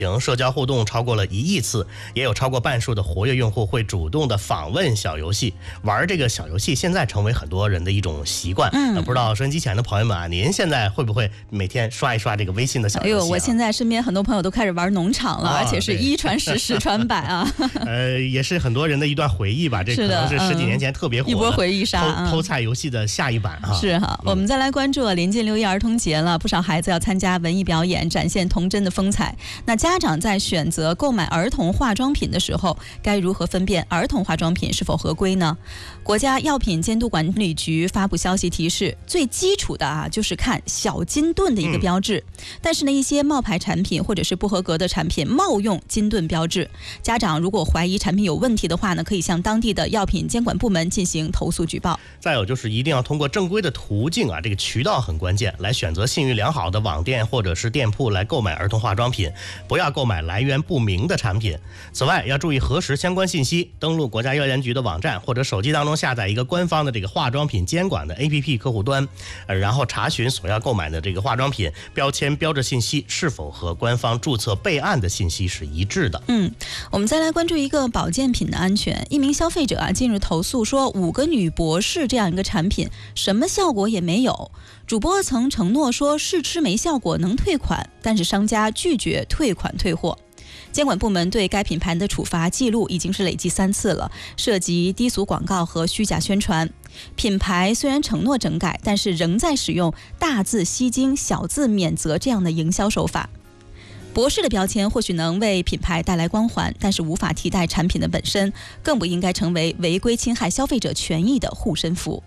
社交互动超过了1亿次，也有超过半数的活跃用户会主动的访问小游戏。玩这个小游戏现在成为很多人的一种习惯。不知道收音机前的朋友们啊，您现在会不会每天刷一刷这个微信的小游戏？ 哎呦，我现在身边很多朋友都开始玩农场了，而且是1传10、10传100啊。 也是很多人的一段回忆吧。这可能是10几年前特别火的一波回忆杀， 偷菜游戏的下一版啊。 是哈，我们再来关注临近6一儿童节了，不少孩子要参加文艺表演，展现童真的风采。那家长在选择购买儿童化妆品的时候，该如何分辨儿童化妆品是否合规呢？国家药品监督管理局发布消息提示，最基础的就是看小金盾的一个标志。但是呢，一些冒牌产品或者是不合格的产品冒用金盾标志，家长如果怀疑产品有问题的话呢，可以向当地的药品监管部门进行投诉举报。 再有就是一定要通过正规的途径这个渠道很关键，来选择信誉良好的网店或者是店铺来购买儿童化妆品，不要购买来源不明的产品。此外，要注意核实相关信息，登录国家药监局的网站，或者手机当中下载一个官方的这个化妆品监管的 APP 客户端，然后查询所要购买的这个化妆品标签标志信息是否和官方注册备案的信息是一致的。 我们再来关注一个保健品的安全。一名消费者近日投诉说，5个女博士这样一个产品什么效果也没有，主播曾承诺说试吃没效果能退款，但是商家拒绝退款退货。监管部门对该品牌的处罚记录已经是累计3次了，涉及低俗广告和虚假宣传。品牌虽然承诺整改，但是仍在使用大字吸睛、小字免责这样的营销手法。博士的标签或许能为品牌带来光环，但是无法替代产品的本身，更不应该成为违规侵害消费者权益的护身符。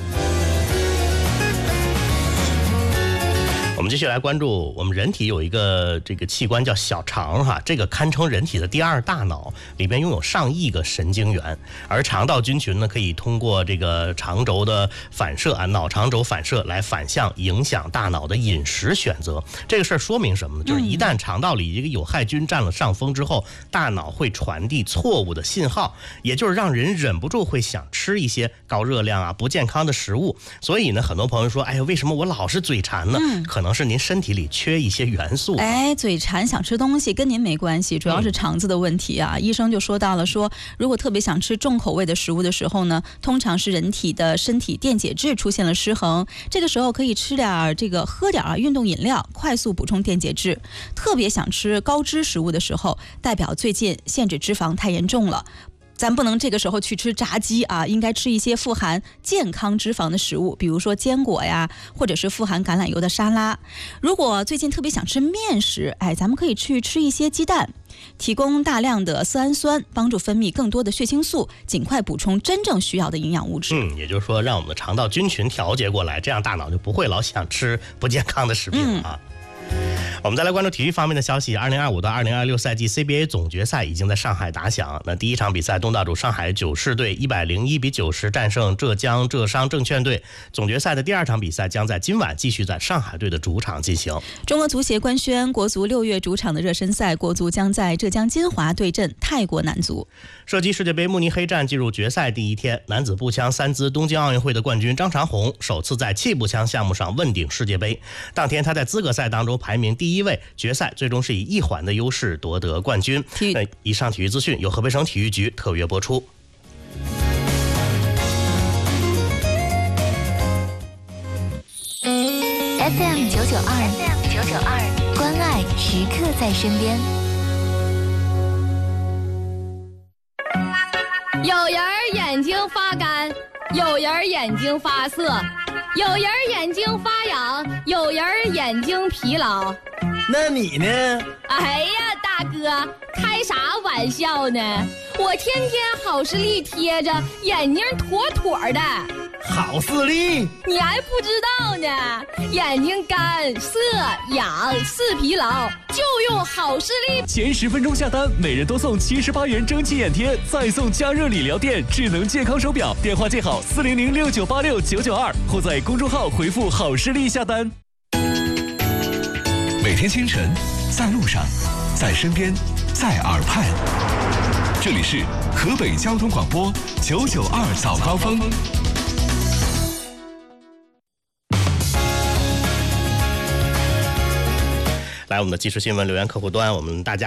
我们继续来关注，我们人体有一个这个器官叫小肠这个堪称人体的第2大脑，里边拥有上亿个神经元，而肠道菌群呢，可以通过这个肠轴的反射脑肠轴反射来反向影响大脑的饮食选择。这个事儿说明什么呢？就是一旦肠道里一个有害菌占了上风之后，大脑会传递错误的信号，也就是让人忍不住会想吃一些高热量不健康的食物。所以呢，很多朋友说，哎呀，为什么我老是嘴馋呢？可能是您身体里缺一些元素。 嘴馋想吃东西跟您没关系，主要是肠子的问题医生就说到了，说如果特别想吃重口味的食物的时候呢，通常是人体的身体电解质出现了失衡，这个时候可以喝点运动饮料，快速补充电解质。特别想吃高脂食物的时候，代表最近限制脂肪太严重了。咱不能这个时候去吃炸鸡应该吃一些富含健康脂肪的食物，比如说坚果或者是富含橄榄油的沙拉。如果最近特别想吃面食，咱们可以去吃一些鸡蛋，提供大量的色氨酸，帮助分泌更多的血清素，尽快补充真正需要的营养物质。 也就是说，让我们的肠道菌群调节过来，这样大脑就不会老想吃不健康的食品我们再来关注体育方面的消息。2025到2026赛季 CBA 总决赛已经在上海打响。那第一场比赛，东道主上海九市队101比90战胜浙江浙商证券队。总决赛的第2场比赛将在今晚继续在上海队的主场进行。 中国足协官宣，国足6月主场的热身赛，国足将在浙江金华对阵泰国男足。 射击世界杯慕尼黑站进入决赛第1天，男子步枪3姿东京奥运会的冠军张长虹首次在气步枪项目上问鼎世界杯。当天他在资格赛当中排名第1位，决赛最终是以1环的优势夺得冠军。以上体育资讯由河北省体育局特约播出。 FM 992，关爱时刻在身边。 有人眼睛发干，有人眼睛发涩，有人眼睛发痒，有人眼睛疲劳。 那你呢？ 哎呀，大哥，开啥玩笑呢？我天天好视力贴着，眼睛妥妥的。 好视力？ 你还不知道呢，眼睛干涩痒视疲劳，就用好视力。 前10分钟下单，每人多送78元蒸汽眼贴，再送加热理疗店智能健康手表。电话记好40069869992，或在公众号回复好视力下单。 每天清晨，在路上，在身边，在耳畔，这里是河北交通广播992早高峰。 来我们的即时新闻留言客户端，我们大家